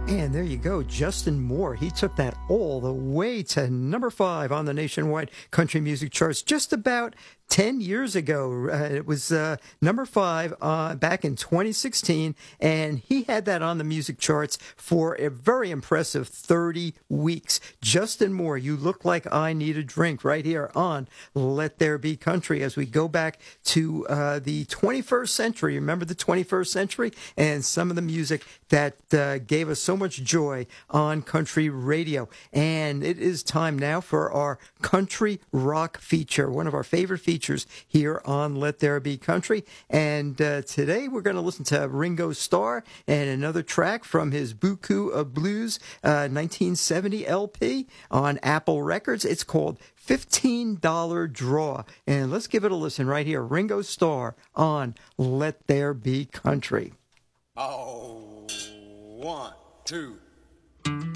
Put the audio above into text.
And there you go, Justin Moore. He took that all the way to number 5 on the nationwide country music charts just about 10 years ago. It was number 5 back in 2016, and he had that on the music charts for a very impressive 30 weeks. Justin Moore, You Look Like I Need a Drink, right here on Let There Be Country, as we go back to the 21st century. Remember the 21st century? And some of the music that gave us so much joy on country radio. And it is time now for our country rock feature, one of our favorite features here on Let There Be Country. And today we're going to listen to Ringo Starr and another track from his Buku of Blues 1970 LP on Apple Records. It's called $15 Draw. And let's give it a listen right here. Ringo Starr on Let There Be Country. Oh, 1, 2.